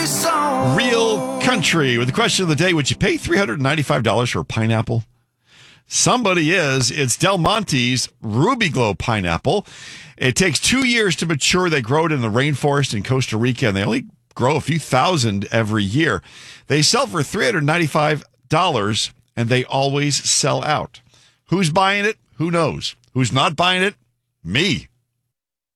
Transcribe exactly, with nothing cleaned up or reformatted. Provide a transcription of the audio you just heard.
Real Country with the question of the day. Would you pay three hundred ninety-five dollars for a pineapple? Somebody is. It's Del Monte's Ruby Glow pineapple. It takes two years to mature. They grow it in the rainforest in Costa Rica, and they only grow a few thousand every year. They sell for three hundred ninety-five dollars, and they always sell out. Who's buying it? Who knows? Who's not buying it? Me.